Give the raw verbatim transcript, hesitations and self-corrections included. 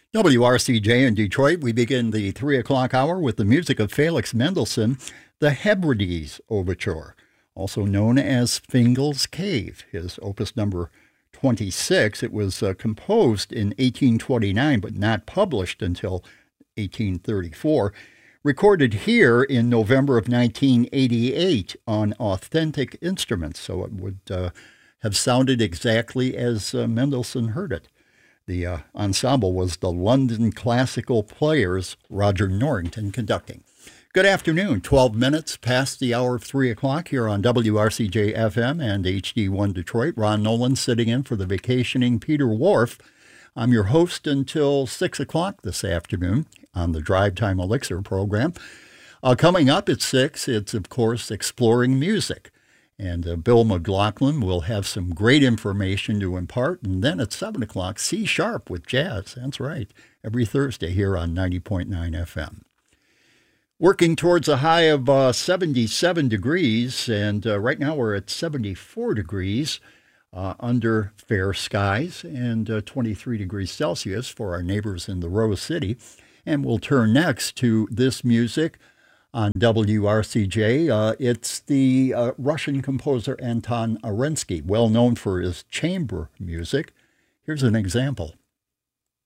W R C J in Detroit, we begin the three o'clock hour with the music of Felix Mendelssohn, the Hebrides Overture, also known as Fingal's Cave, his opus number twenty-six. It was uh, composed in eighteen twenty-nine, but not published until eighteen thirty-four. Recorded here in November of nineteen eighty-eight on authentic instruments, so it would uh, have sounded exactly as uh, Mendelssohn heard it. The uh, ensemble was the London Classical Players, Roger Norrington conducting. Good afternoon, twelve minutes past the hour of three o'clock here on W R C J F M and H D one Detroit. Ron Nolan sitting in for the vacationing Peter Wharf. I'm your host until six o'clock this afternoon on the Drive Time Elixir program. Uh, coming up at six, it's, of course, Exploring Music. And uh, Bill McLaughlin will have some great information to impart. And then at seven o'clock, C Sharp with Jazz. That's right, every Thursday here on ninety point nine F M. Working towards a high of uh, seventy-seven degrees, and uh, right now we're at seventy-four degrees uh, under fair skies and uh, twenty-three degrees Celsius for our neighbors in the Rose City. And we'll turn next to this music on W R C J. Uh, it's the uh, Russian composer Anton Arensky, well known for his chamber music. Here's an example.